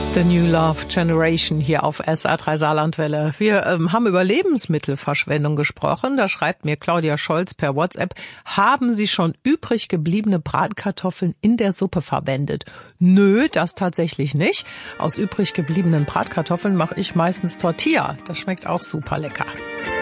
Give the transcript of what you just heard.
The New Love Generation hier auf SR3 Saarlandwelle. Wir haben über Lebensmittelverschwendung gesprochen. Da schreibt mir Claudia Scholz per WhatsApp: Haben Sie schon übrig gebliebene Bratkartoffeln in der Suppe verwendet? Nö, das tatsächlich nicht. Aus übrig gebliebenen Bratkartoffeln mache ich meistens Tortilla. Das schmeckt auch super lecker.